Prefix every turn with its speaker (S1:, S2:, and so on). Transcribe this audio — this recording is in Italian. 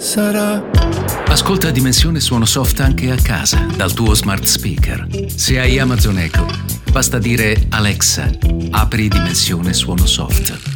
S1: sarà.
S2: Ascolta Dimensione Suono Soft anche a casa, dal tuo smart speaker. Se hai Amazon Echo, basta dire Alexa, apri Dimensione Suono Soft.